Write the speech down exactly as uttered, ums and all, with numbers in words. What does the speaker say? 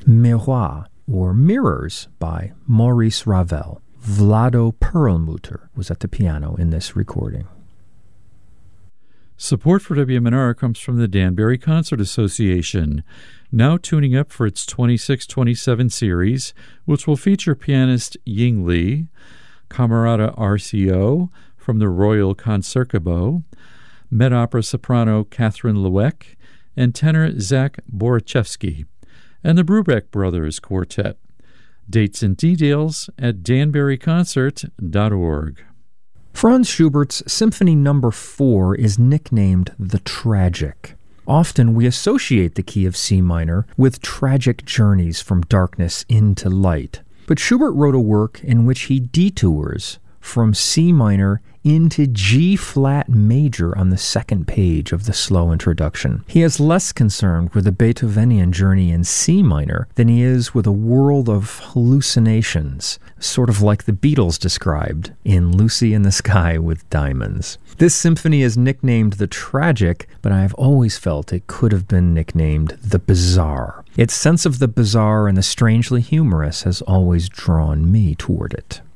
Miroir, or Mirrors, by Maurice Ravel. Vlado Perlmutter was at the piano in this recording. Support for W M N R comes from the Danbury Concert Association, now tuning up for its twenty-six twenty-seven series, which will feature pianist Ying Li, Camerata R C O from the Royal Concertgebouw, mid-opera soprano Catherine Leweck, and tenor Zach Borichevsky, and the Brubeck Brothers Quartet. Dates and details at danbury concert dot org. Franz Schubert's Symphony Number four is nicknamed the Tragic. Often we associate the key of C minor with tragic journeys from darkness into light. But Schubert wrote a work in which he detours from C minor into G-flat major on the second page of the slow introduction. He is less concerned with a Beethovenian journey in C minor than he is with a world of hallucinations, sort of like the Beatles described in Lucy in the Sky with Diamonds. This symphony is nicknamed the Tragic, but I have always felt it could have been nicknamed the Bizarre. Its sense of the bizarre and the strangely humorous has always drawn me toward it.